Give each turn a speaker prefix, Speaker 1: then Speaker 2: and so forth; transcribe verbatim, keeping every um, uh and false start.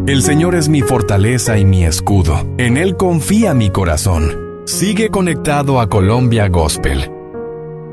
Speaker 1: El Señor es mi fortaleza y mi escudo. En Él confía mi corazón. Sigue conectado a Colombia Gospel.